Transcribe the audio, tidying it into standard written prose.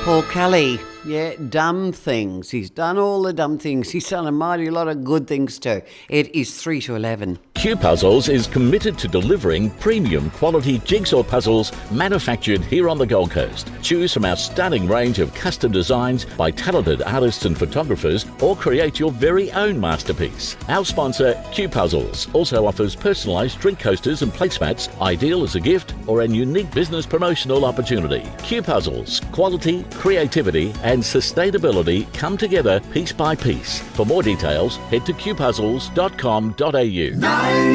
Paul Kelly, yeah, dumb things. He's done all the dumb things. He's done a mighty lot of good things too. It is 3 to 11. Q Puzzles is committed to delivering premium quality jigsaw puzzles manufactured here on the Gold Coast. Choose from our stunning range of custom designs by talented artists and photographers, or create your very own masterpiece. Our sponsor, Q Puzzles, also offers personalised drink coasters and placemats, ideal as a gift or a unique business promotional opportunity. Q Puzzles, quality, creativity and sustainability come together piece by piece. For more details, head to qpuzzles.com.au.